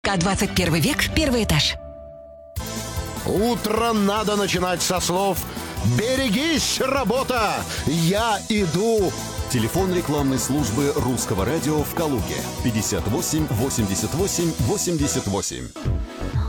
К21 век, первый этаж. Утро надо начинать со слов «Берегись, работа! Я иду!» Телефон рекламной службы Русского радио в Калуге 58 88 88.